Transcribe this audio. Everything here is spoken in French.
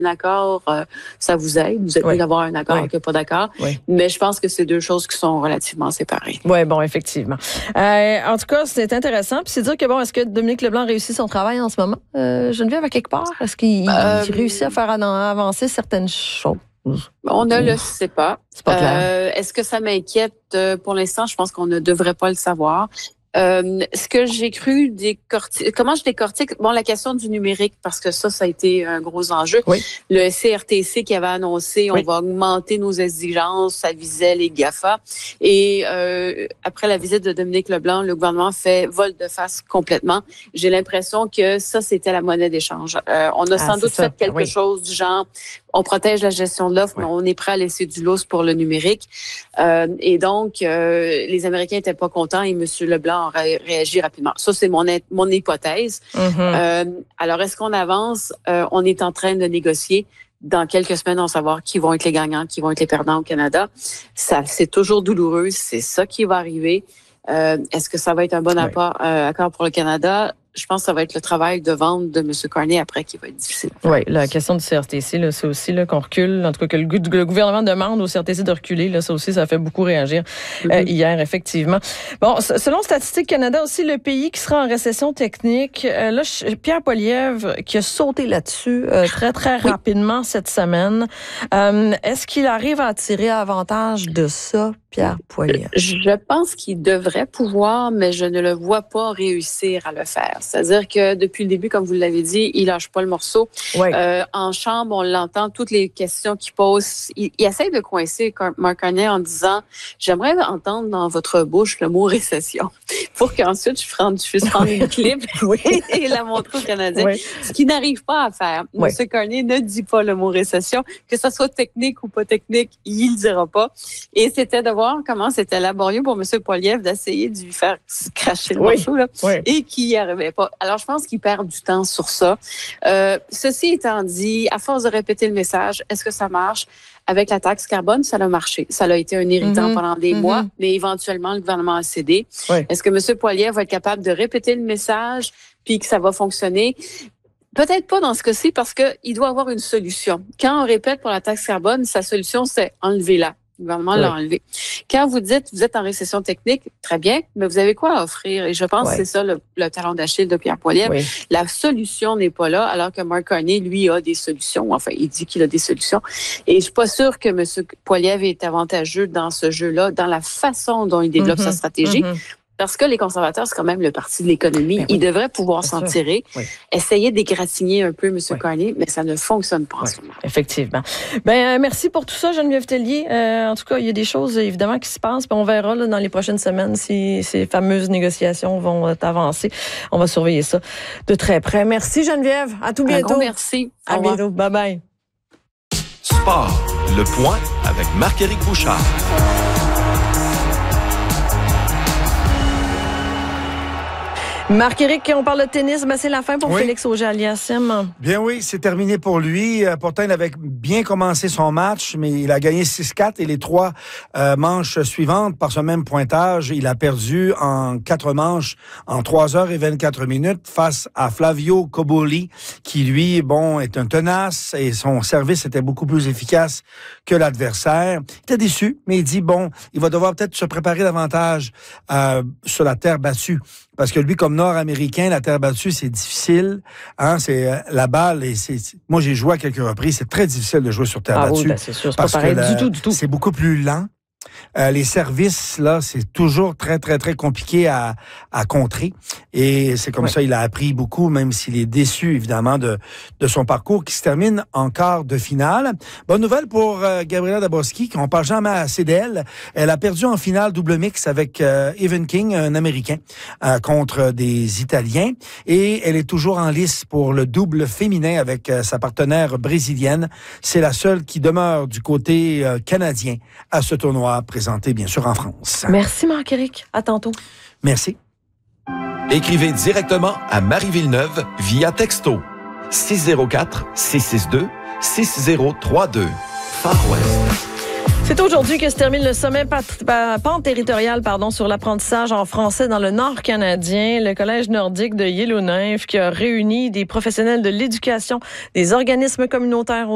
accord, ça vous aide. Vous êtes mieux d'avoir un accord que pas d'accord. Oui. Mais je pense que c'est deux choses qui sont relativement séparées. Oui, bon, effectivement. En tout cas, c'est intéressant. Puis c'est dire que, bon, est-ce que Dominique Leblanc réussit son travail en ce moment? Geneviève, à quelque part? Est-ce qu'il réussit à faire avancer certaines choses? On ne le sait pas. C'est pas clair. Est-ce que ça m'inquiète? Pour l'instant, je pense qu'on ne devrait pas le savoir. Ce que j'ai cru comment je décortique? Bon, la question du numérique, parce que ça a été un gros enjeu. Oui. Le CRTC qui avait annoncé, on va augmenter nos exigences, ça visait les GAFA. Et après la visite de Dominique Leblanc, le gouvernement fait volte-face complètement. J'ai l'impression que ça, c'était la monnaie d'échange. On a sans doute fait quelque chose du genre, on protège la gestion de l'offre, mais on est prêt à laisser du lousse pour le numérique. Et donc, les Américains n'étaient pas contents et M. Leblanc a réagi rapidement. Ça, c'est mon hypothèse. Mm-hmm. Alors, est-ce qu'on avance? On est en train de négocier. Dans quelques semaines, on va savoir qui vont être les gagnants, qui vont être les perdants au Canada. Ça, c'est toujours douloureux. C'est ça qui va arriver. Est-ce que ça va être un bon accord pour le Canada? Je pense que ça va être le travail de vente de M. Carney après qui va être difficile. Oui, la question du CRTC, là, c'est aussi là, qu'on recule. En tout cas, que le gouvernement demande au CRTC de reculer. Là, ça aussi, ça fait beaucoup réagir hier, effectivement. Bon, selon Statistique Canada aussi, le pays qui sera en récession technique, là, Pierre Poilievre qui a sauté là-dessus très, très rapidement cette semaine. Est-ce qu'il arrive à tirer avantage de ça, Pierre Poilievre? Je pense qu'il devrait pouvoir, mais je ne le vois pas réussir à le faire. C'est-à-dire que depuis le début, comme vous l'avez dit, il lâche pas le morceau. Oui. En chambre, on l'entend, toutes les questions qu'il pose. Il essaie de coincer Mark Carney en disant « J'aimerais entendre dans votre bouche le mot récession pour qu'ensuite je puisse prendre une clip et la montrer aux Canadiens. » Ce qu'il n'arrive pas à faire. M. Carney ne dit pas le mot récession. Que ça soit technique ou pas technique, il le dira pas. Et c'était de voir comment c'était laborieux pour M. Poilievre d'essayer de lui faire cracher le morceau là, et qu'il y arrivait pas. Alors, je pense qu'il perd du temps sur ça. Ceci étant dit, à force de répéter le message, est-ce que ça marche? Avec la taxe carbone, ça a marché. Ça a été un irritant pendant des mois, mais éventuellement, le gouvernement a cédé. Est-ce que M. Poilievre va être capable de répéter le message puis que ça va fonctionner? Peut-être pas dans ce cas-ci parce qu'il doit avoir une solution. Quand on répète pour la taxe carbone, sa solution, c'est enlever-la. Le gouvernement l'a enlevé. Quand vous dites vous êtes en récession technique, très bien, mais vous avez quoi à offrir? Et je pense que c'est ça le talon d'Achille de Pierre Poilievre. La solution n'est pas là, alors que Mark Carney, lui, a des solutions. Enfin, il dit qu'il a des solutions. Et je suis pas sûre que M. Poilievre est avantageux dans ce jeu-là, dans la façon dont il développe sa stratégie. Parce que les conservateurs, c'est quand même le parti de l'économie. Ils devraient pouvoir s'en tirer, essayer d'égratigner un peu M. Carney, mais ça ne fonctionne pas en ce moment. Effectivement. Merci pour tout ça, Geneviève Tellier. En tout cas, il y a des choses, évidemment, qui se passent. On verra là, dans les prochaines semaines si ces fameuses négociations vont avancer. On va surveiller ça de très près. Merci, Geneviève. À tout bientôt. Merci. À bientôt. Bye-bye. Sport. Le point avec Marc-Éric Bouchard. Marc-Éric, on parle de tennis, c'est la fin pour Félix Auger-Aliassime. Bien oui, c'est terminé pour lui. Pourtant, il avait bien commencé son match, mais il a gagné 6-4 et les 3 manches suivantes par ce même pointage, il a perdu en 4 manches en 3h24 face à Flavio Cobolli, qui lui, est un tenace et son service était beaucoup plus efficace que l'adversaire. Il était déçu, mais il dit, il va devoir peut-être se préparer davantage sur la terre battue. Parce que lui, comme Nord-Américain, la terre battue, c'est difficile. C'est la balle. Et moi, j'ai joué à quelques reprises. C'est très difficile de jouer sur terre battue. Oui, c'est sûr. C'est pas pareil du tout. C'est beaucoup plus lent. Les services, là, c'est toujours très, très, très compliqué à contrer. Et c'est comme ça, il a appris beaucoup, même s'il est déçu, évidemment, de son parcours qui se termine en quart de finale. Bonne nouvelle pour Gabriela Dabrowski, qu'on parle jamais assez d'elle. Elle a perdu en finale double mix avec Evan King, un Américain, contre des Italiens. Et elle est toujours en lice pour le double féminin avec sa partenaire brésilienne. C'est la seule qui demeure du côté canadien à ce tournoi présenté, bien sûr, en France. Merci, Marc-Éric. À tantôt. Merci. Écrivez directement à Marie Villeneuve via texto 604-662-6032. Far West. C'est aujourd'hui que se termine le sommet pan-territorial sur l'apprentissage en français dans le Nord canadien. Le Collège nordique de Yellowknife qui a réuni des professionnels de l'éducation, des organismes communautaires